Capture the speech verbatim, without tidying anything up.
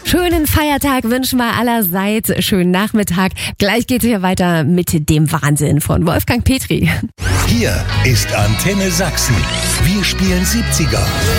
Schönen Feiertag wünschen wir allerseits. Schönen Nachmittag. Gleich geht's hier weiter mit dem Wahnsinn von Wolfgang Petri. Hier ist Antenne Sachsen. Wir spielen siebziger.